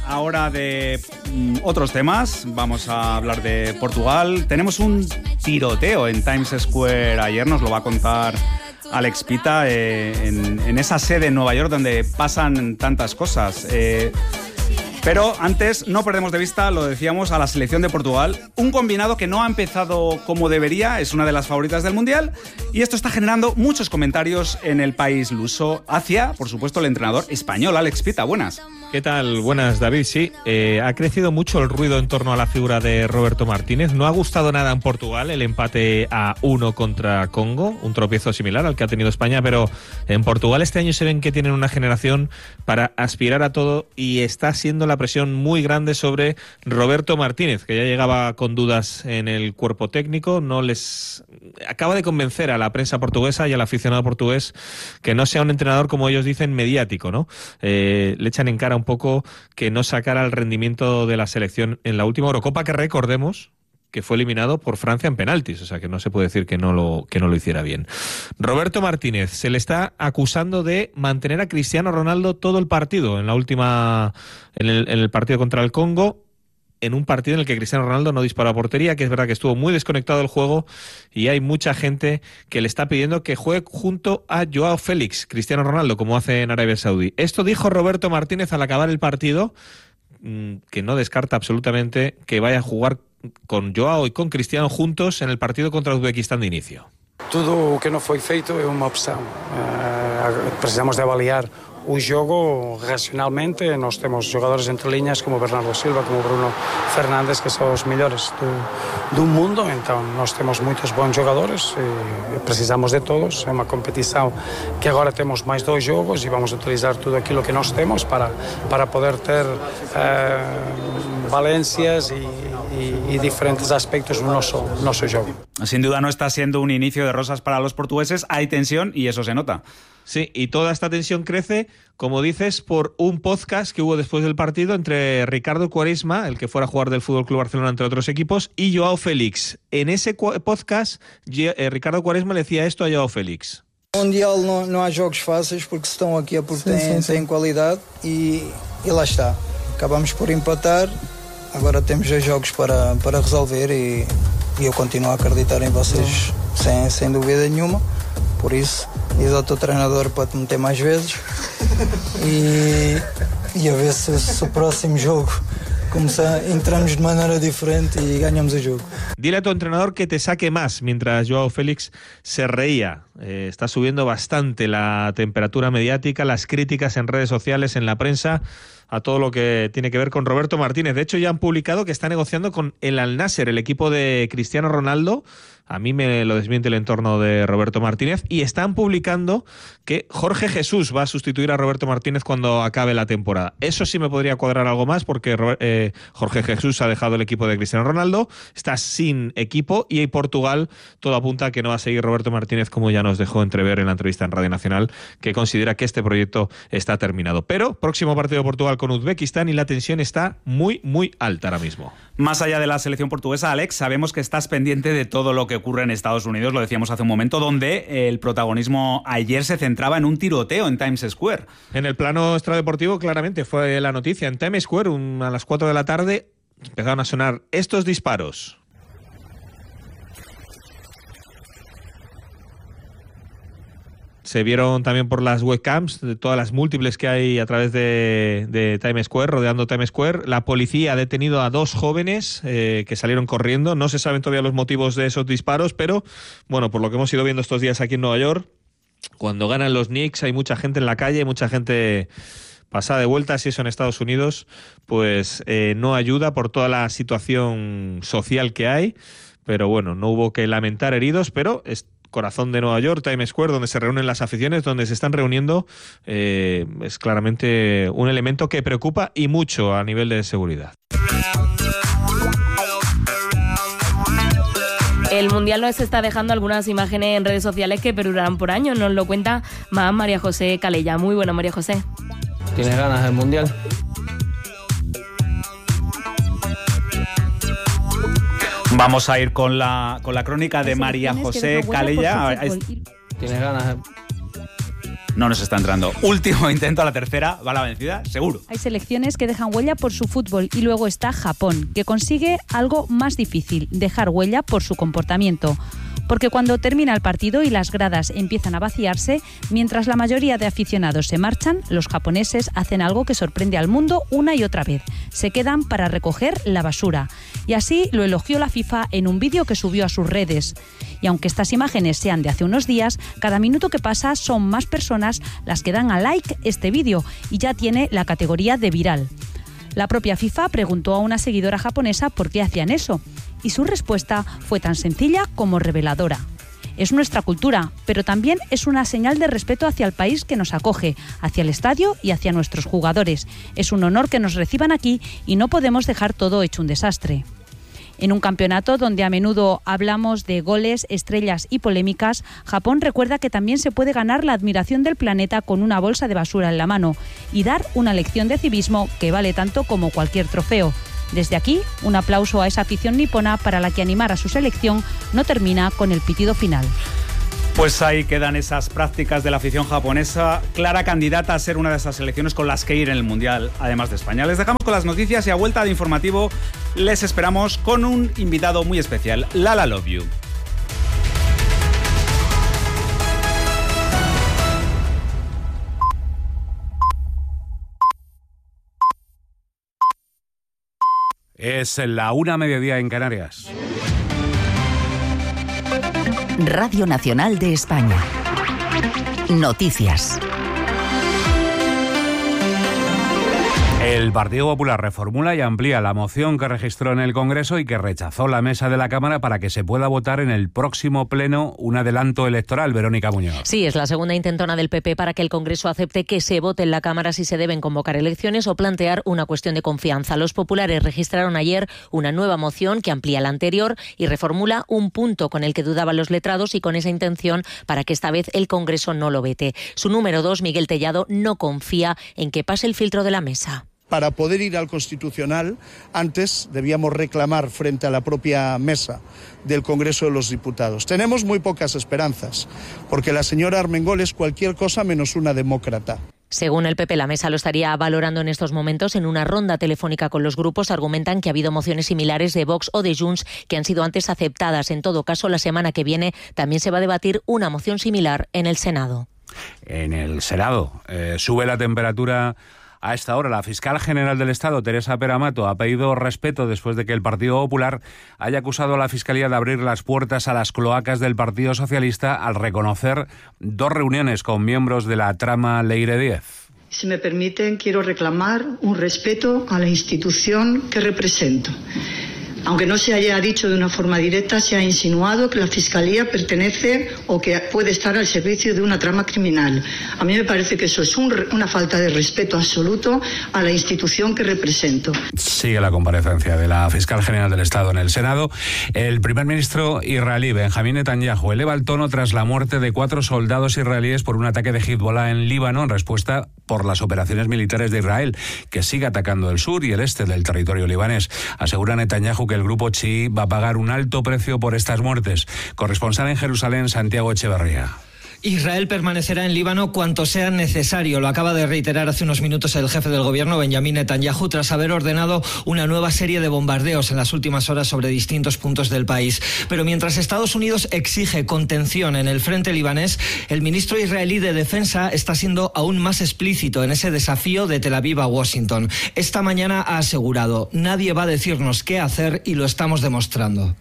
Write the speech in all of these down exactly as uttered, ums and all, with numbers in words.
ahora de mm, otros temas. Vamos a hablar de Portugal. Tenemos un tiroteo en Times Square ayer, nos lo va a contar Alex Pita, eh, en, en esa sede en Nueva York donde pasan tantas cosas. Eh, Pero antes, no perdemos de vista, lo decíamos, a la selección de Portugal. Un combinado que no ha empezado como debería, es una de las favoritas del Mundial, y esto está generando muchos comentarios en el país luso hacia, por supuesto, el entrenador español, Alex Pita. Buenas. ¿Qué tal? Buenas, David. Sí, eh, ha crecido mucho el ruido en torno a la figura de Roberto Martínez. No ha gustado nada en Portugal el empate a uno contra Congo, un tropiezo similar al que ha tenido España, pero en Portugal este año se ven que tienen una generación para aspirar a todo y está siendo la presión muy grande sobre Roberto Martínez, que ya llegaba con dudas en el cuerpo técnico. No les acaba de convencer a la prensa portuguesa y al aficionado portugués que no sea un entrenador, como ellos dicen, mediático, ¿no? Eh, le echan en cara un poco que no sacara el rendimiento de la selección en la última Eurocopa, que recordemos que fue eliminado por Francia en penaltis, o sea que no se puede decir que no lo que no lo hiciera bien. Roberto Martínez se le está acusando de mantener a Cristiano Ronaldo todo el partido en la última en el, en el partido contra el Congo, en un partido en el que Cristiano Ronaldo no disparó a portería, que es verdad que estuvo muy desconectado del juego, y hay mucha gente que le está pidiendo que juegue junto a Joao Félix, Cristiano Ronaldo, como hace en Arabia Saudí. Esto dijo Roberto Martínez al acabar el partido, que no descarta absolutamente que vaya a jugar con Joao y con Cristiano juntos en el partido contra Uzbequistán de inicio. Tudo o que não foi feito é uma opção. Uh, precisamos de avaliar o jogo racionalmente. Nós temos jogadores entre linhas como Bernardo Silva, como Bruno Fernandes, que são os melhores do, do mundo. Então nós temos muitos bons jogadores e precisamos de todos. É uma competição que agora temos mais dois jogos e vamos utilizar tudo aquilo que nós temos para, para poder ter uh, valências e y, y diferentes aspectos en nuestro, nuestro juego. Sin duda no está siendo un inicio de rosas para los portugueses, hay tensión y eso se nota. Sí, y toda esta tensión crece, como dices, por un podcast que hubo después del partido entre Ricardo Quaresma, el que fuera a jugar del F C Barcelona entre otros equipos, y Joao Félix. En ese podcast, Ricardo Quaresma le decía esto a Joao Félix. Mundial não, não há jogos fáceis porque estão aqui porque sim, têm, sim, sim. têm qualidade e, e lá está. Acabamos por empatar. Agora temos dois jogos para, para resolver e, e eu continuo a acreditar em vocês sem, sem dúvida nenhuma. Por isso, diz ao teu treinador para te meter mais vezes e, e a ver se, se o próximo jogo começar, entramos de manera diferente y ganamos el juego. Dile a tu entrenador que te saque más, mientras Joao Félix se reía. Eh, está subiendo bastante la temperatura mediática, las críticas en redes sociales, en la prensa, a todo lo que tiene que ver con Roberto Martínez. De hecho, ya han publicado que está negociando con el Al-Nassr, el equipo de Cristiano Ronaldo. A mí me lo desmiente el entorno de Roberto Martínez. Y están publicando que Jorge Jesús va a sustituir a Roberto Martínez cuando acabe la temporada. Eso sí me podría cuadrar algo más porque eh, Jorge Jesús ha dejado el equipo de Cristiano Ronaldo, está sin equipo y en Portugal todo apunta a que no va a seguir Roberto Martínez, como ya nos dejó entrever en la entrevista en Radio Nacional, que considera que este proyecto está terminado. Pero próximo partido de Portugal con Uzbekistán y la tensión está muy, muy alta ahora mismo. Más allá de la selección portuguesa, Alex, sabemos que estás pendiente de todo lo que ocurre en Estados Unidos, lo decíamos hace un momento, donde el protagonismo ayer se centraba en un tiroteo en Times Square. En el plano extradeportivo, claramente, fue la noticia. En Times Square, un, a las cuatro de la tarde, empezaron a sonar estos disparos. Se vieron también por las webcams de todas las múltiples que hay a través de, de Times Square, rodeando Times Square. La policía ha detenido a dos jóvenes eh, que salieron corriendo. No se saben todavía los motivos de esos disparos, pero bueno, por lo que hemos ido viendo estos días aquí en Nueva York, cuando ganan los Knicks hay mucha gente en la calle, mucha gente pasada de vuelta. Si eso en Estados Unidos, pues eh, no ayuda por toda la situación social que hay. Pero bueno, no hubo que lamentar heridos, pero es corazón de Nueva York, Times Square, donde se reúnen las aficiones, donde se están reuniendo, eh, es claramente un elemento que preocupa y mucho a nivel de seguridad. El Mundial nos está dejando algunas imágenes en redes sociales que perdurarán por años. Nos lo cuenta más María José Calella. Muy bueno, María José. ¿Tienes ganas del Mundial? Vamos a ir con la, con la crónica de María José Calella. ¿Tienes ganas? no nos está entrando. Último intento a la tercera, va la vencida, seguro. Hay selecciones que dejan huella por su fútbol y luego está Japón, que consigue algo más difícil, dejar huella por su comportamiento. Porque cuando termina el partido y las gradas empiezan a vaciarse, mientras la mayoría de aficionados se marchan, los japoneses hacen algo que sorprende al mundo una y otra vez. Se quedan para recoger la basura. Y así lo elogió la FIFA en un vídeo que subió a sus redes. Y aunque estas imágenes sean de hace unos días, cada minuto que pasa son más personas las que dan a like este vídeo y ya tiene la categoría de viral. La propia FIFA preguntó a una seguidora japonesa por qué hacían eso, y su respuesta fue tan sencilla como reveladora. Es nuestra cultura, pero también es una señal de respeto hacia el país que nos acoge, hacia el estadio y hacia nuestros jugadores. Es un honor que nos reciban aquí y no podemos dejar todo hecho un desastre. En un campeonato donde a menudo hablamos de goles, estrellas y polémicas, Japón recuerda que también se puede ganar la admiración del planeta con una bolsa de basura en la mano y dar una lección de civismo que vale tanto como cualquier trofeo. Desde aquí, un aplauso a esa afición nipona para la que animar a su selección no termina con el pitido final. Pues ahí quedan esas prácticas de la afición japonesa, clara candidata a ser una de esas selecciones con las que ir en el Mundial, además de España. Les dejamos con las noticias y a vuelta de informativo les esperamos con un invitado muy especial, Lala Love You. Es la una mediodía en Canarias. Radio Nacional de España. Noticias. El Partido Popular reformula y amplía la moción que registró en el Congreso y que rechazó la mesa de la Cámara para que se pueda votar en el próximo pleno un adelanto electoral. Verónica Muñoz. Sí, es la segunda intentona del P P para que el Congreso acepte que se vote en la Cámara si se deben convocar elecciones o plantear una cuestión de confianza. Los populares registraron ayer una nueva moción que amplía la anterior y reformula un punto con el que dudaban los letrados y con esa intención para que esta vez el Congreso no lo vete. Su número dos, Miguel Tellado, no confía en que pase el filtro de la mesa. Para poder ir al Constitucional, antes debíamos reclamar frente a la propia mesa del Congreso de los Diputados. Tenemos muy pocas esperanzas, porque la señora Armengol es cualquier cosa menos una demócrata. Según el P P, la mesa lo estaría valorando en estos momentos. En una ronda telefónica con los grupos argumentan que ha habido mociones similares de Vox o de Junts que han sido antes aceptadas. En todo caso, la semana que viene también se va a debatir una moción similar en el Senado. En el Senado eh, sube la temperatura. A esta hora, la fiscal general del Estado, Teresa Peramato, ha pedido respeto después de que el Partido Popular haya acusado a la Fiscalía de abrir las puertas a las cloacas del Partido Socialista al reconocer dos reuniones con miembros de la trama Leire diez. Si me permiten, quiero reclamar un respeto a la institución que represento. Aunque no se haya dicho de una forma directa, se ha insinuado que la Fiscalía pertenece o que puede estar al servicio de una trama criminal. A mí me parece que eso es un, una falta de respeto absoluto a la institución que represento. Sigue la comparecencia de la fiscal general del Estado en el Senado. El primer ministro israelí, Benjamín Netanyahu, eleva el tono tras la muerte de cuatro soldados israelíes por un ataque de Hezbollah en Líbano en respuesta por las operaciones militares de Israel, que sigue atacando el sur y el este del territorio libanés. Asegura Netanyahu que el grupo chií va a pagar un alto precio por estas muertes. Corresponsal en Jerusalén, Santiago Echeverría. Israel permanecerá en Líbano cuanto sea necesario. Lo acaba de reiterar hace unos minutos el jefe del gobierno, Benjamín Netanyahu, tras haber ordenado una nueva serie de bombardeos en las últimas horas sobre distintos puntos del país. Pero mientras Estados Unidos exige contención en el frente libanés, el ministro israelí de Defensa está siendo aún más explícito en ese desafío de Tel Aviv a Washington. Esta mañana ha asegurado: nadie va a decirnos qué hacer y lo estamos demostrando.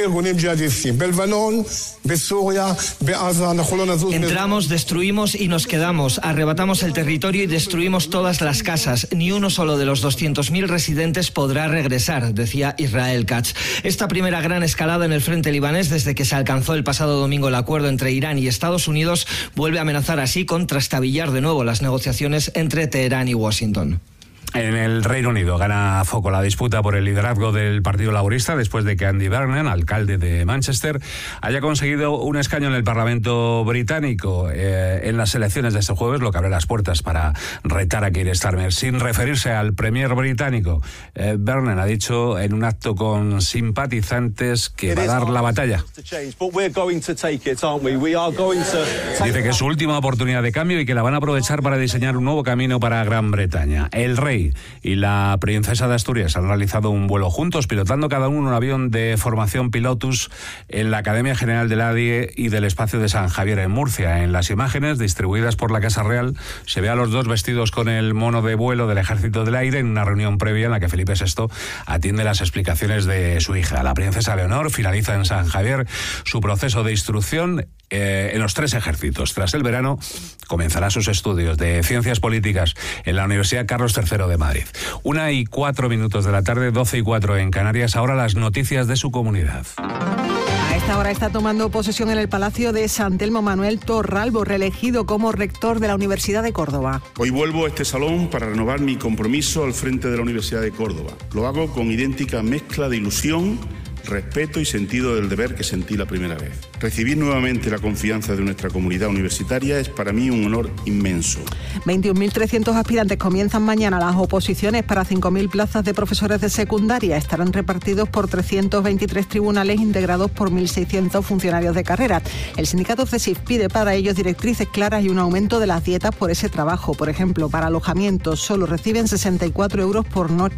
Entramos, destruimos y nos quedamos. Arrebatamos el territorio y destruimos todas las casas. Ni uno solo de los doscientos mil residentes podrá regresar, decía Israel Katz. Esta primera gran escalada en el frente libanés desde que se alcanzó el pasado domingo el acuerdo entre Irán y Estados Unidos vuelve a amenazar así con trastabillar de nuevo las negociaciones entre Teherán y Washington. En el Reino Unido gana foco la disputa por el liderazgo del Partido Laborista después de que Andy Burnham, alcalde de Manchester, haya conseguido un escaño en el Parlamento británico eh, en las elecciones de este jueves, lo que abre las puertas para retar a Keir Starmer. Sin referirse al premier británico, eh, Burnham ha dicho en un acto con simpatizantes que va a dar la batalla. Dice que es su última oportunidad de cambio y que la van a aprovechar para diseñar un nuevo camino para Gran Bretaña. El rey y la princesa de Asturias han realizado un vuelo juntos, pilotando cada uno un avión de formación Pilotus en la Academia General del A D I E y del Espacio de San Javier en Murcia. En las imágenes distribuidas por la Casa Real se ve a los dos vestidos con el mono de vuelo del Ejército del Aire en una reunión previa en la que Felipe sexto atiende las explicaciones de su hija. La princesa Leonor finaliza en San Javier su proceso de instrucción Eh, en los tres ejércitos. Tras el verano comenzará sus estudios de Ciencias Políticas en la Universidad Carlos tercero de Madrid. Una y cuatro minutos de la tarde, doce y cuatro en Canarias. Ahora las noticias de su comunidad. A esta hora está tomando posesión en el Palacio de San Telmo Manuel Torralbo, reelegido como rector de la Universidad de Córdoba. Hoy vuelvo a este salón para renovar mi compromiso al frente de la Universidad de Córdoba. Lo hago con idéntica mezcla de ilusión, respeto y sentido del deber que sentí la primera vez. Recibir nuevamente la confianza de nuestra comunidad universitaria es para mí un honor inmenso. veintiún mil trescientos aspirantes comienzan mañana las oposiciones para cinco mil plazas de profesores de secundaria. Estarán repartidos por trescientos veintitrés tribunales integrados por mil seiscientos funcionarios de carrera. El sindicato CESIF pide para ellos directrices claras y un aumento de las dietas por ese trabajo. Por ejemplo, para alojamiento solo reciben sesenta y cuatro euros por noche.